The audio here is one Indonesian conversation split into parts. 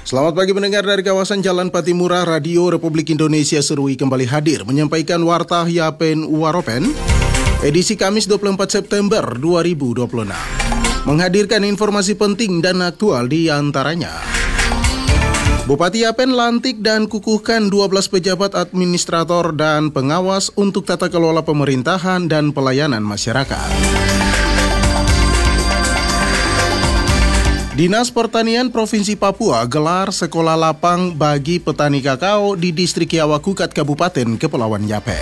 Selamat pagi pendengar dari kawasan Jalan Patimura. Radio Republik Indonesia Serui kembali hadir menyampaikan Warta Yapen Waropen edisi Kamis 24 September 2026. Menghadirkan informasi penting dan aktual di antaranya. Bupati Yapen lantik dan kukuhkan 12 pejabat administrator dan pengawas untuk tata kelola pemerintahan dan pelayanan masyarakat. Dinas Pertanian Provinsi Papua gelar sekolah lapang bagi petani kakao di distrik Yawakukat Kabupaten Kepulauan Yapen.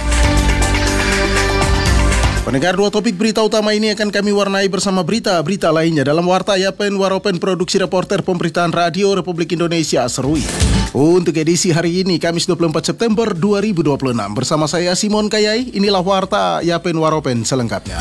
Pendengar, dua topik berita utama ini akan kami warnai bersama berita-berita lainnya dalam Warta Yapen Waropen produksi reporter pemberitaan Radio Republik Indonesia Serui. Untuk edisi hari ini Kamis 24 September 2026 bersama saya Simon Kayai, inilah Warta Yapen Waropen selengkapnya.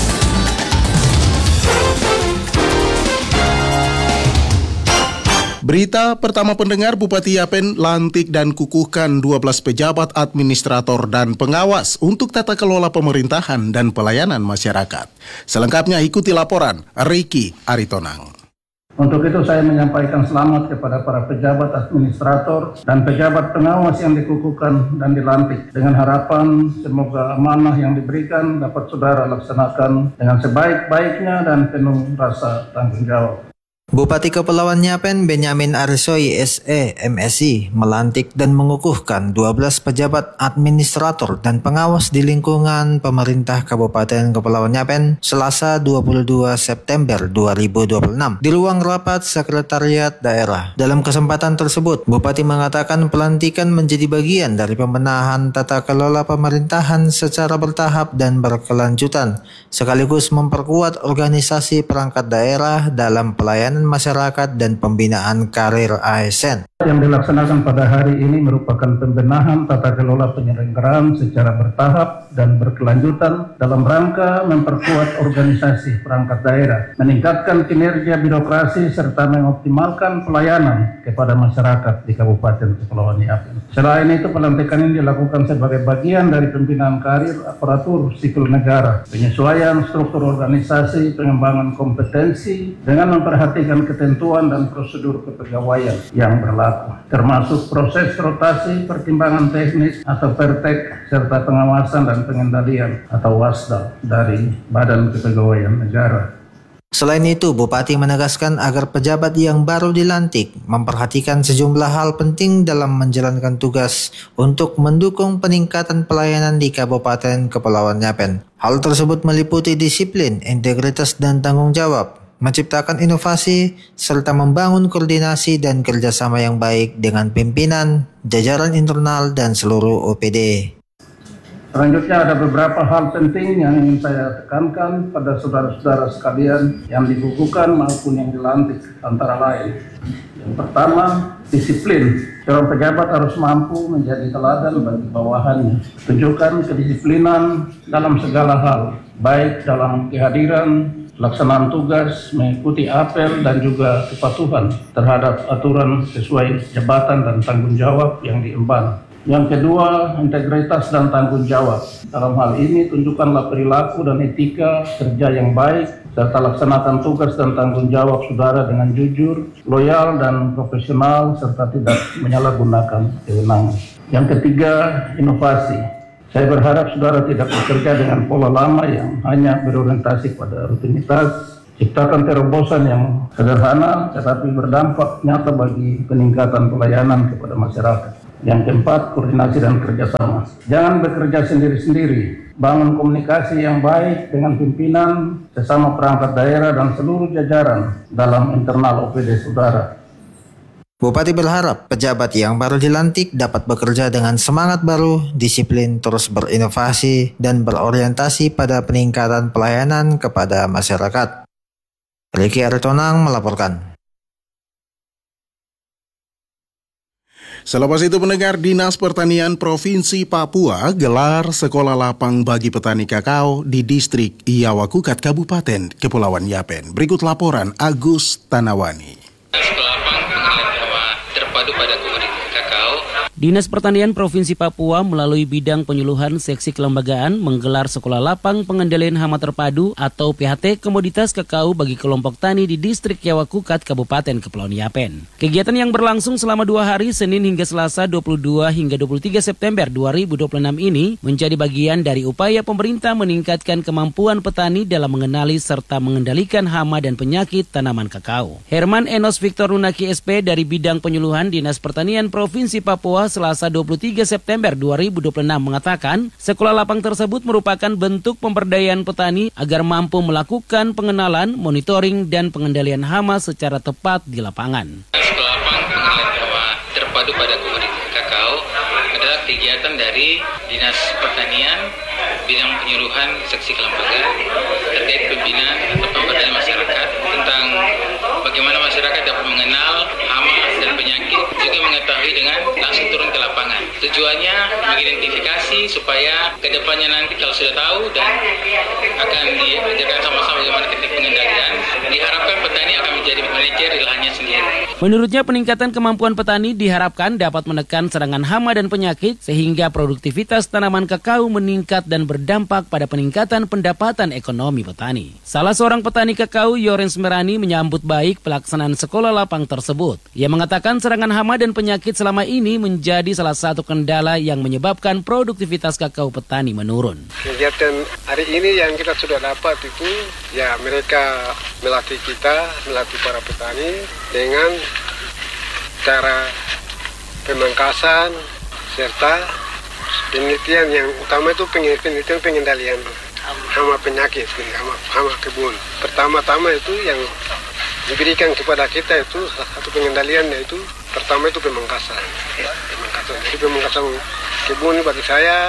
Berita pertama pendengar, Bupati Yapen lantik dan kukuhkan 12 pejabat administrator dan pengawas untuk tata kelola pemerintahan dan pelayanan masyarakat. Selengkapnya ikuti laporan Ricky Aritonang. Untuk itu saya menyampaikan selamat kepada para pejabat administrator dan pejabat pengawas yang dikukuhkan dan dilantik. Dengan harapan semoga amanah yang diberikan dapat saudara laksanakan dengan sebaik-baiknya dan penuh rasa tanggung jawab. Bupati Kepulauan Yapen Benyamin Arisoi SE MSI melantik dan mengukuhkan 12 pejabat administrator dan pengawas di lingkungan pemerintah Kabupaten Kepulauan Yapen Selasa 22 September 2026 di ruang rapat Sekretariat Daerah. Dalam kesempatan tersebut, Bupati mengatakan pelantikan menjadi bagian dari pembenahan tata kelola pemerintahan secara bertahap dan berkelanjutan, sekaligus memperkuat organisasi perangkat daerah dalam pelayanan masyarakat dan pembinaan karir ASN. Yang dilaksanakan pada hari ini merupakan pembenahan tata kelola penyelenggaraan secara bertahap dan berkelanjutan dalam rangka memperkuat organisasi perangkat daerah, meningkatkan kinerja birokrasi serta mengoptimalkan pelayanan kepada masyarakat di Kabupaten Kepulauan Yapen. Selain itu, pelantikan ini dilakukan sebagai bagian dari pembinaan karir aparatur sipil negara, penyesuaian struktur organisasi, pengembangan kompetensi dengan memperhatikan ketentuan dan prosedur kepegawaian yang berlaku, termasuk proses rotasi, pertimbangan teknis atau pertek, serta pengawasan dan pengendalian atau wasda dari Badan Kepegawaian Negara. Selain itu, Bupati menegaskan agar pejabat yang baru dilantik memperhatikan sejumlah hal penting dalam menjalankan tugas untuk mendukung peningkatan pelayanan di Kabupaten Kepulauan Yapen. Hal tersebut meliputi disiplin, integritas, dan tanggung jawab, menciptakan inovasi, serta membangun koordinasi dan kerjasama yang baik dengan pimpinan, jajaran internal, dan seluruh OPD. Selanjutnya ada beberapa hal penting yang ingin saya tekankan pada saudara-saudara sekalian yang dikukuhkan maupun yang dilantik, antara lain. Yang pertama, disiplin. Seorang pejabat harus mampu menjadi teladan bagi bawahannya. Tunjukkan kedisiplinan dalam segala hal, baik dalam kehadiran, pelaksanaan tugas, mengikuti apel, dan juga kepatuhan terhadap aturan sesuai jabatan dan tanggung jawab yang diemban. Yang kedua, integritas dan tanggung jawab. Dalam hal ini, tunjukkanlah perilaku dan etika kerja yang baik, serta laksanakan tugas dan tanggung jawab saudara dengan jujur, loyal, dan profesional, serta tidak menyalahgunakan kewenangan. Yang ketiga, inovasi. Saya berharap saudara tidak bekerja dengan pola lama yang hanya berorientasi pada rutinitas. Ciptakan terobosan yang sederhana tetapi berdampak nyata bagi peningkatan pelayanan kepada masyarakat. Yang keempat, koordinasi dan kerjasama. Jangan bekerja sendiri-sendiri. Bangun komunikasi yang baik dengan pimpinan, sesama perangkat daerah, dan seluruh jajaran dalam internal OPD saudara. Bupati berharap pejabat yang baru dilantik dapat bekerja dengan semangat baru, disiplin, terus berinovasi, dan berorientasi pada peningkatan pelayanan kepada masyarakat. Ricky Aritonang melaporkan. Selepas itu pendengar, Dinas Pertanian Provinsi Papua gelar sekolah lapang bagi petani kakao di distrik Yawakukat Kabupaten Kepulauan Yapen. Berikut laporan Agus Tanawani. Sekolah lapang penghasil terpadu pada komoditi kakao Dinas Pertanian Provinsi Papua melalui bidang penyuluhan seksi kelembagaan menggelar sekolah lapang pengendalian hama terpadu atau PHT komoditas kakao bagi kelompok tani di distrik Yawakukat, Kabupaten Kepulauan Yapen. Kegiatan yang berlangsung selama 2 hari Senin hingga Selasa 22 hingga 23 September 2026 ini menjadi bagian dari upaya pemerintah meningkatkan kemampuan petani dalam mengenali serta mengendalikan hama dan penyakit tanaman kakao. Herman Enos Victor Runaki SP dari bidang penyuluhan Dinas Pertanian Provinsi Papua Selasa 23 September 2026 mengatakan sekolah lapang tersebut merupakan bentuk pemberdayaan petani agar mampu melakukan pengenalan, monitoring, dan pengendalian hama secara tepat di lapangan. Sekolah lapang pengendalian hama terpadu pada komoditas kakao adalah kegiatan dari Dinas Pertanian bidang penyuluhan seksi kelembagaan terkait pembinaan atau pemberdayaan masyarakat tentang bagaimana masyarakat dapat mengenal hama dan penyakit, juga mengetahui dengan langsung turun ke lapangan. Tujuannya mengidentifikasi supaya kedepannya nanti kalau sudah tahu dan akan diajarkan sama-sama bagaimana teknik pengendalian, diharapkan petani akan menjadi manajer di lahannya sendiri. Menurutnya peningkatan kemampuan petani diharapkan dapat menekan serangan hama dan penyakit sehingga produktivitas tanaman kakao meningkat dan berdampak pada peningkatan pendapatan ekonomi petani. Salah seorang petani kakao, Yorens Merani, menyambut baik pelaksanaan sekolah lapang tersebut. Ia mengatakan serangan hama dan penyakit selama ini menjadi salah satu kendala yang menyebabkan produktivitas kakao petani menurun. Kegiatan hari ini yang kita sudah dapat itu, ya mereka melatih kita, melatih para petani dengan cara pemangkasan serta penelitian yang utama itu penelitian pengendalian hama penyakit, hama kebun. Pertama-tama itu yang diberikan kepada kita itu salah satu pengendaliannya itu pertama itu pemangkasan. Jadi pemangkasan kebun bagi saya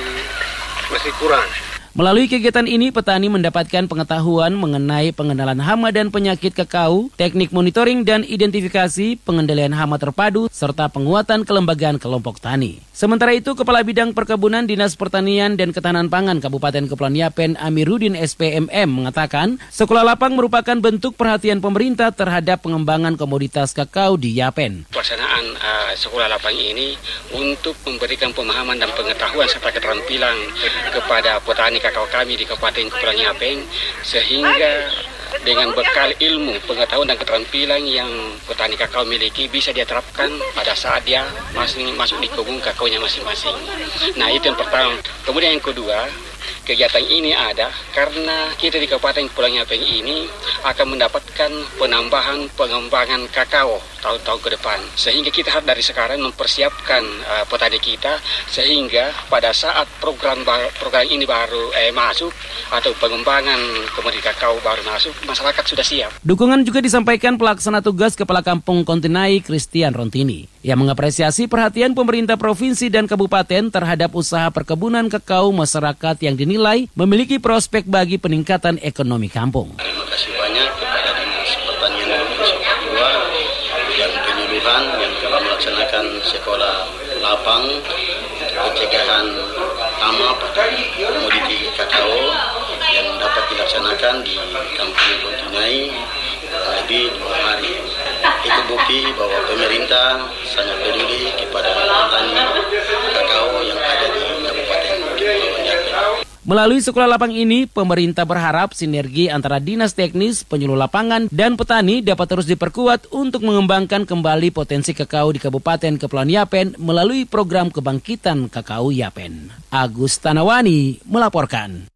masih kurang. Melalui kegiatan ini, petani mendapatkan pengetahuan mengenai pengenalan hama dan penyakit kakao, teknik monitoring dan identifikasi, pengendalian hama terpadu, serta penguatan kelembagaan kelompok tani. Sementara itu, Kepala Bidang Perkebunan Dinas Pertanian dan Ketahanan Pangan Kabupaten Kepulauan Yapen Amiruddin SPMM mengatakan, sekolah lapang merupakan bentuk perhatian pemerintah terhadap pengembangan komoditas kakao di Yapen. Pelaksanaan sekolah lapang ini untuk memberikan pemahaman dan pengetahuan serta keterampilan kepada petani kakao kami di Kabupaten Kepulauan Yapen, sehingga dengan bekal ilmu, pengetahuan dan keterampilan yang petani kakao miliki bisa dia terapkan pada saat dia masuk di kebun kakaonya masing-masing. Nah, itu yang pertama. Kemudian yang kedua, kegiatan ini ada karena kita di Kabupaten Kepulauan Yapen ini akan mendapatkan penambahan pengembangan kakao tahun-tahun ke depan. Sehingga kita harus dari sekarang mempersiapkan petani kita sehingga pada saat program ini baru masuk atau pengembangan komoditas kakao baru masuk, masyarakat sudah siap. Dukungan juga disampaikan pelaksana tugas Kepala Kampung Kontinai Christian Rontini yang mengapresiasi perhatian pemerintah provinsi dan kabupaten terhadap usaha perkebunan kakao masyarakat yang dinilai memiliki prospek bagi peningkatan ekonomi kampung. Terima kasih banyak kepada Dinas Pertanian Provinsi Papua yang penyuluhan yang telah melaksanakan sekolah lapang pencegahan hama komoditi kakao yang dapat dilaksanakan di Kampung Kontinai di 2 hari. Itu bukti bahwa pemerintah sangat peduli kepada petani kakao yang ada di Kabupaten Kepulauan Yapen. Melalui sekolah lapang ini, pemerintah berharap sinergi antara dinas teknis, penyuluh lapangan, dan petani dapat terus diperkuat untuk mengembangkan kembali potensi kakao di Kabupaten Kepulauan Yapen melalui program kebangkitan kakao Yapen. Agus Tanawani melaporkan.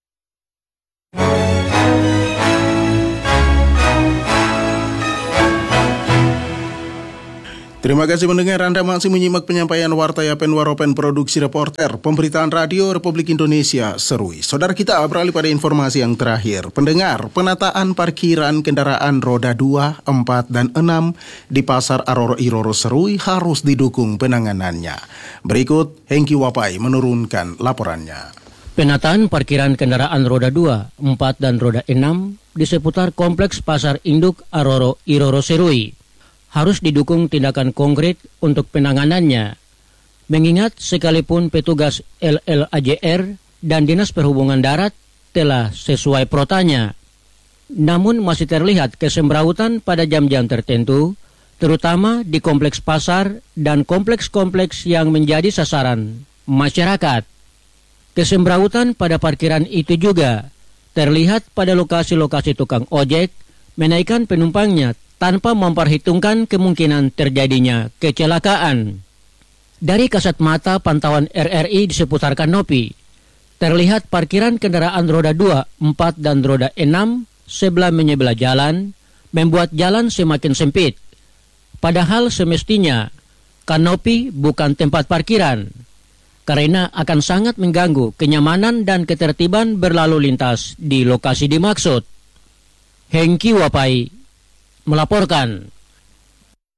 Terima kasih mendengar. Anda masih menyimak penyampaian Warta Yapen Waropen Produksi Reporter Pemberitaan Radio Republik Indonesia Serui. Saudara kita beralih pada informasi yang terakhir. Pendengar, penataan parkiran kendaraan roda 2, 4, dan 6 di Pasar Aroro-Iroro Serui harus didukung penanganannya. Berikut Hengki Wapai menurunkan laporannya. Penataan parkiran kendaraan roda 2, 4, dan roda 6 di seputar Kompleks Pasar Induk Aroro-Iroro Serui harus didukung tindakan konkret untuk penanganannya. Mengingat sekalipun petugas LLAJR dan Dinas Perhubungan Darat telah sesuai protanya, namun masih terlihat kesemrautan pada jam-jam tertentu terutama di kompleks pasar dan kompleks-kompleks yang menjadi sasaran masyarakat. Kesembrautan pada parkiran itu juga terlihat pada lokasi-lokasi tukang ojek menaikkan penumpangnya tanpa memperhitungkan kemungkinan terjadinya kecelakaan. Dari kasat mata pantauan RRI di seputar Kanopi, terlihat parkiran kendaraan roda 2, 4, dan roda 6 sebelah menyebelah jalan, membuat jalan semakin sempit. Padahal semestinya Kanopi bukan tempat parkiran, karena akan sangat mengganggu kenyamanan dan ketertiban berlalu lintas di lokasi dimaksud. Hengki Wapai melaporkan.